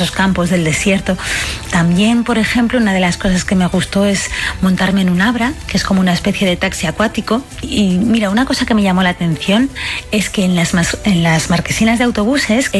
esos campos del desierto. También, por ejemplo, una de las cosas que me gustó es montarme en un Abra, que es como una especie de taxi acuático. Y mira, una cosa que me llamó la atención es que en las marquesinas de autobuses